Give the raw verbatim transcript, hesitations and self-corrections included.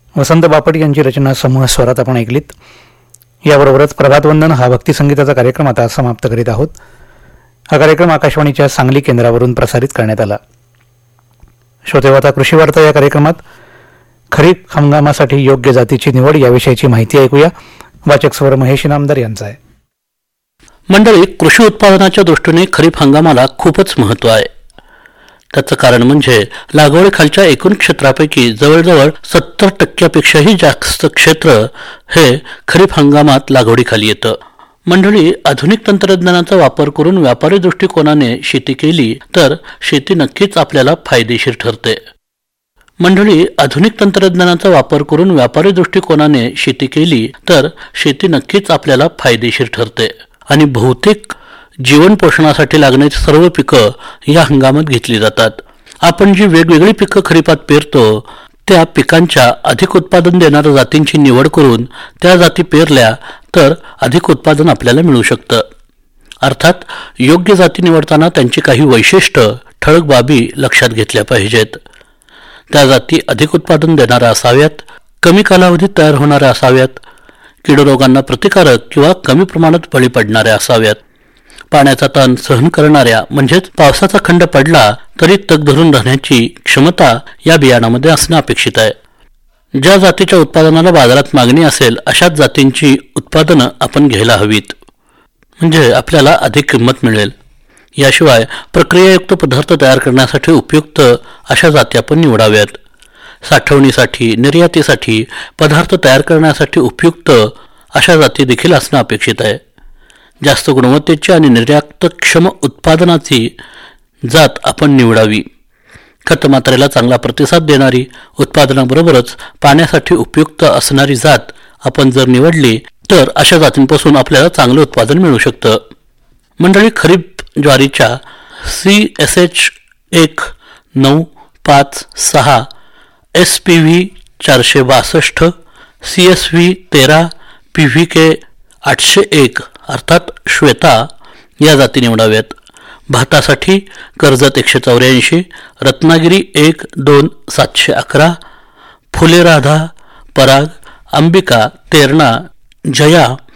वसंत बापट यांची रचना समूह स्वरात आपण ऐकलीत. याबरोबरच प्रभातवंदन हा भक्तिसंगीताचा कार्यक्रम आता समाप्त करीत आहोत. हा कार्यक्रम आकाशवाणीच्या सांगली केंद्रावरून प्रसारित करण्यात आला. श्रोते, आता कृषी वार्ता या कार्यक्रमात खरीप हंगामासाठी योग्य जातीची निवड याविषयीची माहिती ऐकूया. वाचक स्वर महेश इनामदार यांचा आहे. मंडळी, कृषी उत्पादनाच्या दृष्टीने खरीप हंगामाला खूपच महत्त्व आहे. त्याचं कारण म्हणजे लागवडीखालच्या एकूण क्षेत्रापैकी जवळजवळ सत्तर टक्क्यापेक्षाही जास्त क्षेत्र हे खरीप हंगामात लागवडीखाली येतं. मंडळी, आधुनिक तंत्रज्ञानाचा वापर करून व्यापारी दृष्टिकोनाने शेती केली तर शेती नक्कीच आपल्याला फायदेशीर ठरते. मंडळी आधुनिक तंत्रज्ञानाचा वापर करून व्यापारी दृष्टिकोनाने शेती केली तर शेती नक्कीच आपल्याला फायदेशीर ठरते आणि बहुतेक जीवन पोषणासाठी लागणारी सर्व पिकं या हंगामात घेतली जातात. आपण जी वेगवेगळी पिकं खरीपात पेरतो त्या पिकांच्या अधिक उत्पादन देणाऱ्या जातींची निवड करून त्या जाती पेरल्या तर अधिक उत्पादन आपल्याला मिळू शकतं. अर्थात योग्य जाती निवडताना त्यांची काही वैशिष्ट्य ठळक बाबी लक्षात घेतल्या पाहिजेत. त्या जाती अधिक उत्पादन देणाऱ्या असाव्यात, कमी कालावधीत तयार होणाऱ्या असाव्यात, कीडरोगांना प्रतिकारक किंवा कमी प्रमाणात बळी पडणाऱ्या असाव्यात, पाण्याचा ताण सहन करणाऱ्या म्हणजेच पावसाचा खंड पडला तरी तग धरून राहण्याची क्षमता या बियाणामध्ये असणं अपेक्षित आहे. ज्या जातीच्या उत्पादनाला बाजारात मागणी असेल अशाच जातींची उत्पादनं आपण घ्यायला हवीत, म्हणजे आपल्याला अधिक किंमत मिळेल. याशिवाय प्रक्रियायुक्त पदार्थ तयार करण्यासाठी उपयुक्त अशा जाती आपण निवडाव्यात. साठवणीसाठी, निर्यातीसाठी, पदार्थ तयार करण्यासाठी उपयुक्त अशा जाती देखील असणं अपेक्षित आहे. जास्त गुणवत्तेची आणि निर्यातक्षम उत्पादनाची जात आपण निवडावी. खतमात्रेला चांगला प्रतिसाद देणारी, उत्पादनाबरोबरच पाण्यासाठी उपयुक्त असणारी जात आपण जर निवडली तर अशा जातींपासून आपल्याला चांगलं उत्पादन मिळू शकतं. मंडळी, खरीप ज्वारीच्या सी एस एच एक नऊ पाच सहा, एस पी व्ही चारशे बासष्ट, सी एस व्ही तेरा, पी व्ही के आठशे एक अर्थात श्वेता या जाती निवडाव्यात. भातासाठी कर्जत एकशे चौऱ्याऐंशी, रत्नागिरी एक दोन सातशे अकरा, फुले राधा, पराग, अंबिका, तेरणा, जया